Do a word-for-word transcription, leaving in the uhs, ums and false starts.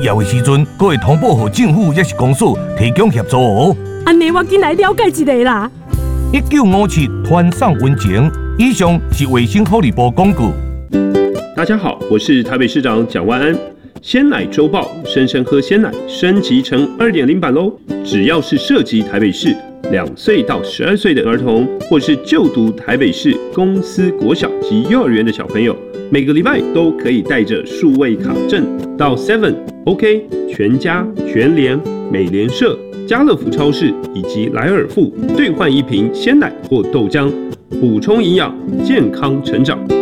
要的时阵，阁会通报给政府也是公司提供协助哦。 安尼我进来了解一下啦。 一九五七团上温情，以上是卫生福利部广告。 大家好，我是台北市长蒋万安。鲜奶周报，生生喝鲜奶升级成 二点零 版喽！只要是涉及台北市两岁到十二岁的儿童，或是就读台北市公司国小及幼儿园的小朋友，每个礼拜都可以带着数位卡证到 seven、OK、全家、全联、美联社、家乐福超市以及莱尔富兑换一瓶鲜奶或豆浆，补充营养，健康成长。